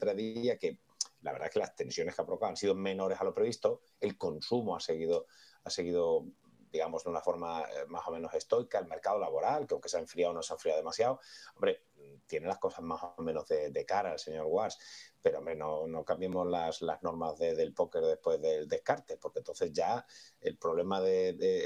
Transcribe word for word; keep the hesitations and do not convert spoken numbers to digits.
tres días, que la verdad es que las tensiones que ha provocado han sido menores a lo previsto, el consumo ha seguido, ha seguido digamos, de una forma eh, más o menos estoica, el mercado laboral, que aunque se ha enfriado, no se ha enfriado demasiado. Hombre, tiene las cosas más o menos de, de cara el señor Watts, pero hombre, no, no cambiemos las, las normas de, del póker después del descarte, porque entonces ya el problema de, de